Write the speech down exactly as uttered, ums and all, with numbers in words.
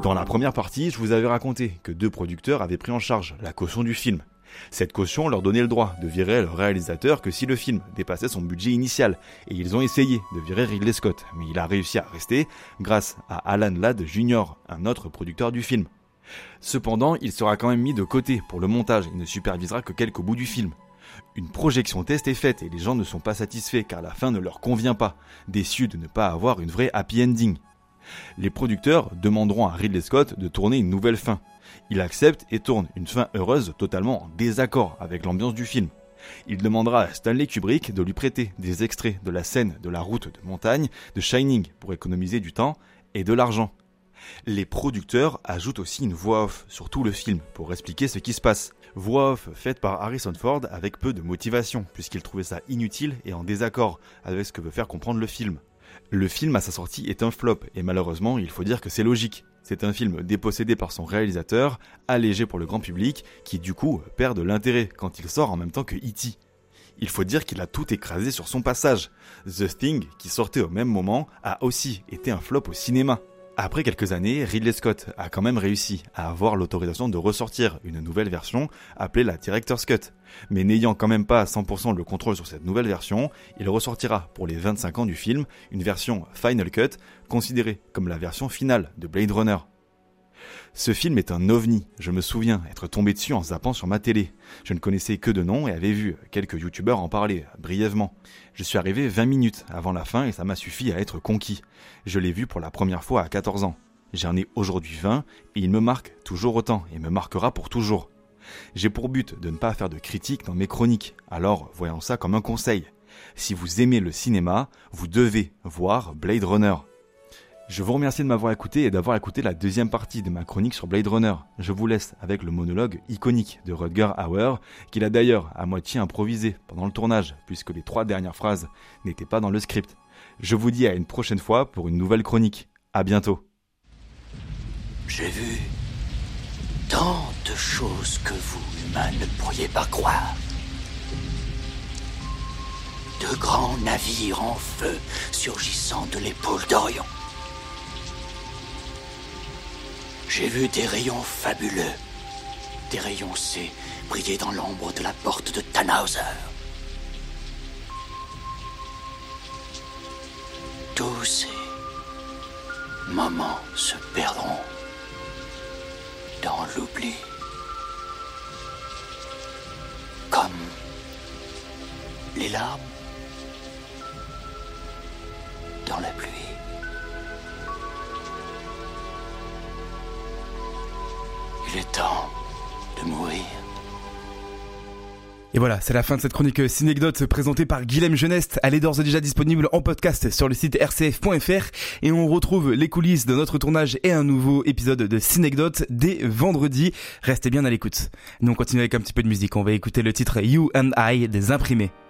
Dans la première partie, je vous avais raconté que deux producteurs avaient pris en charge la caution du film. Cette caution leur donnait le droit de virer le réalisateur que si le film dépassait son budget initial, et ils ont essayé de virer Ridley Scott, mais il a réussi à rester grâce à Alan Ladd junior, un autre producteur du film. Cependant, il sera quand même mis de côté pour le montage et ne supervisera que quelques bouts du film. Une projection test est faite et les gens ne sont pas satisfaits car la fin ne leur convient pas, déçus de ne pas avoir une vraie happy ending. Les producteurs demanderont à Ridley Scott de tourner une nouvelle fin. Il accepte et tourne une fin heureuse totalement en désaccord avec l'ambiance du film. Il demandera à Stanley Kubrick de lui prêter des extraits de la scène de la route de montagne de Shining pour économiser du temps et de l'argent. Les producteurs ajoutent aussi une voix off sur tout le film pour expliquer ce qui se passe. Voix off faite par Harrison Ford avec peu de motivation puisqu'il trouvait ça inutile et en désaccord avec ce que veut faire comprendre le film. Le film à sa sortie est un flop et malheureusement il faut dire que c'est logique. C'est un film dépossédé par son réalisateur, allégé pour le grand public, qui du coup perd de l'intérêt quand il sort en même temps que E T Il faut dire qu'il a tout écrasé sur son passage. The Thing, qui sortait au même moment, a aussi été un flop au cinéma. Après quelques années, Ridley Scott a quand même réussi à avoir l'autorisation de ressortir une nouvelle version appelée la Director's Cut. Mais n'ayant quand même pas à cent pour cent le contrôle sur cette nouvelle version, il ressortira pour les vingt-cinq ans du film une version Final Cut considérée comme la version finale de Blade Runner. Ce film est un ovni, je me souviens être tombé dessus en zappant sur ma télé. Je ne connaissais que de nom et avais vu quelques youtubeurs en parler, brièvement. Je suis arrivé vingt minutes avant la fin et ça m'a suffi à être conquis. Je l'ai vu pour la première fois à quatorze ans. J'en ai aujourd'hui vingt et il me marque toujours autant et me marquera pour toujours. J'ai pour but de ne pas faire de critiques dans mes chroniques, alors voyons ça comme un conseil. Si vous aimez le cinéma, vous devez voir Blade Runner. Je vous remercie de m'avoir écouté et d'avoir écouté la deuxième partie de ma chronique sur Blade Runner. Je vous laisse avec le monologue iconique de Rutger Hauer, qu'il a d'ailleurs à moitié improvisé pendant le tournage, puisque les trois dernières phrases n'étaient pas dans le script. Je vous dis à une prochaine fois pour une nouvelle chronique. À bientôt. J'ai vu tant de choses que vous, humains, ne pourriez pas croire. De grands navires en feu surgissant de l'épaule d'Orion. J'ai vu des rayons fabuleux, des rayons C briller dans l'ombre de la porte de Tannhauser. Tous ces moments se perdront dans l'oubli, comme les larmes dans la pluie. Il est temps de mourir. Et voilà, c'est la fin de cette chronique Cinégdote présentée par Guilhem Geneste. Elle est d'ores et déjà disponible en podcast sur le site r c f point f r et on retrouve les coulisses de notre tournage et un nouveau épisode de Cinégdote dès vendredi. Restez bien à l'écoute. Nous on continue avec un petit peu de musique. On va écouter le titre You and I des Imprimés.